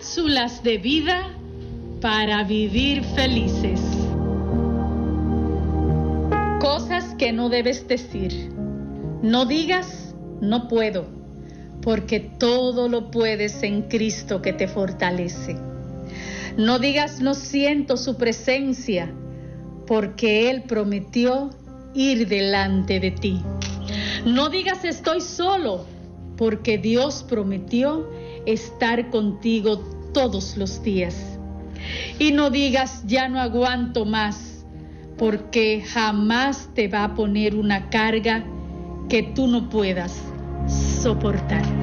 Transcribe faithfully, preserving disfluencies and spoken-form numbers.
Cápsulas de vida para vivir felices. Cosas que no debes decir. No digas, no puedo, porque todo lo puedes en Cristo que te fortalece. No digas, no siento su presencia, porque Él prometió ir delante de ti. No digas, estoy solo, porque Dios prometió estar contigo todos los días. Y no digas, ya no aguanto más, porque jamás te va a poner una carga que tú no puedas soportar.